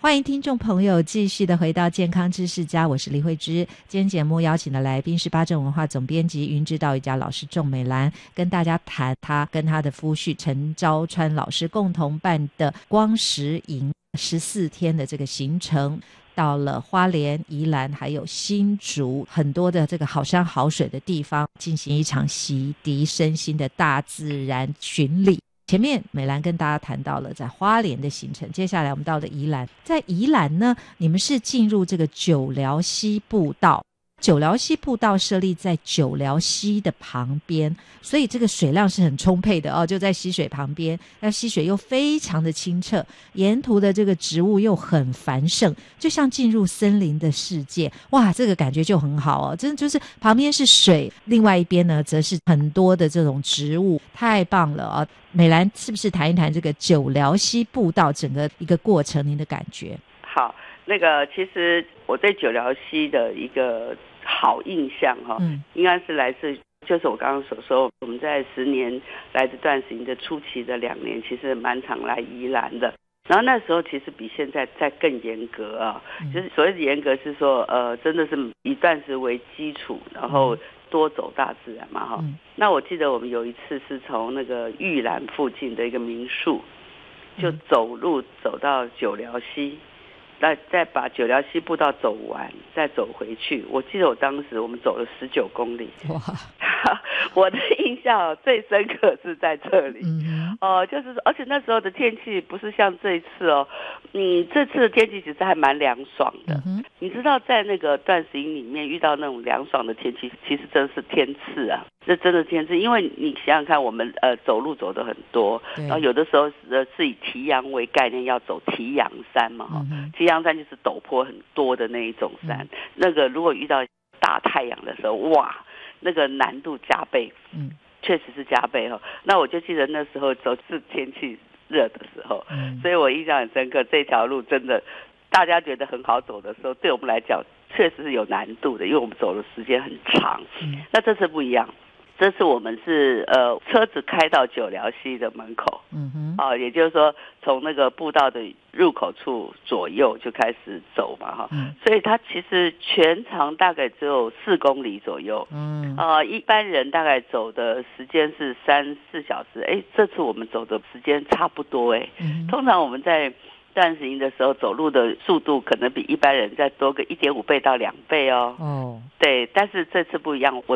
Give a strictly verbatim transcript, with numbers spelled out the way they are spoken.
欢迎听众朋友继续的回到健康知识家，我是李慧芝。今天节目邀请的来宾是八正文化总编辑云知道瑜伽老师仲美兰，跟大家谈他跟他的夫婿陈昭川老师共同办的光石营十四天的这个行程，到了花莲、宜兰还有新竹很多的这个好山好水的地方，进行一场洗涤身心的大自然巡礼。前面美兰跟大家谈到了在花莲的行程，接下来我们到了宜兰。在宜兰呢，你们是进入这个九寮溪步道，九寮溪步道设立在九寮溪的旁边，所以这个水量是很充沛的哦，就在溪水旁边，那溪水又非常的清澈，沿途的这个植物又很繁盛，就像进入森林的世界。哇，这个感觉就很好哦，真的就是旁边是水，另外一边呢则是很多的这种植物，太棒了哦。美兰是不是谈一谈这个九寮溪步道整个一个过程，您的感觉？ 好，那个其实我对九寮溪的一个好印象哈、哦嗯，应该是来自就是我刚刚所说，我们在十年来自断食营的初期的两年，其实蛮常来宜兰的。然后那时候其实比现在再更严格啊，就是所谓的严格是说，呃，真的是以断食为基础，然后多走大自然嘛哈、嗯。那我记得我们有一次是从那个玉兰附近的一个民宿，就走路走到九寮溪。再再把九寮溪步道走完，再走回去。我记得我当时我们走了十九公里，哇！我的印象最深刻是在这里，嗯，哦、呃，就是说，而且那时候的天气不是像这一次哦，嗯，这次的天气其实还蛮凉爽的。嗯、你知道，在那个断食营里面遇到那种凉爽的天气，其实真的是天赐啊！这真的天赐，因为你想想看，我们呃走路走的很多，然后有的时候是是以提阳为概念，要走提阳山嘛，哈、嗯，提阳山就是陡坡很多的那一种山，嗯、那个如果遇到大太阳的时候，哇，那个难度加倍，嗯，确实是加倍哈。那我就记得那时候走是天气热的时候，嗯，所以我印象很深刻，这条路真的大家觉得很好走的时候，对我们来讲确实是有难度的，因为我们走的时间很长，嗯，那这次不一样。这次我们是呃车子开到九寮溪的门口，嗯哼，哦，也就是说从那个步道的入口处左右就开始走嘛，哈、嗯，所以它其实全长大概只有四公里左右，嗯，呃，一般人大概走的时间是三四小时，哎，这次我们走的时间差不多，哎、嗯，通常我们在断食营的时候走路的速度可能比一般人再多个一点五倍到两倍哦，哦，对，但是这次不一样，我